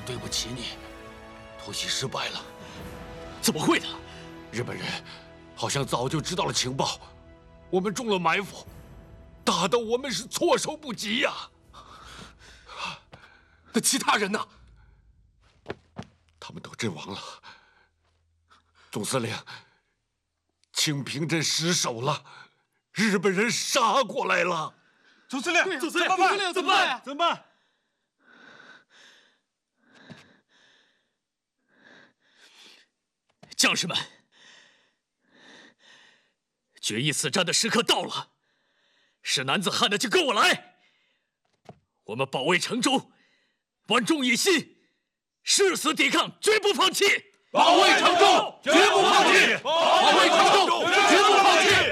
对不起你，突袭失败了。 怎么会呢？ 日本人好像早就知道了情报，我们中了埋伏，打得我们是措手不及呀。 那其他人呢？ 他们都阵亡了。总司令，清平镇失守了，日本人杀过来了。 总司令， 总司令， 怎么办？ 怎么办呀？ 怎么办？ 将士们，决一死战的时刻到了，是男子汉的就跟我来。我们保卫成州，万众一心，誓死抵抗，绝不放弃。 保卫成州，绝不放弃！保卫成州，绝不放弃！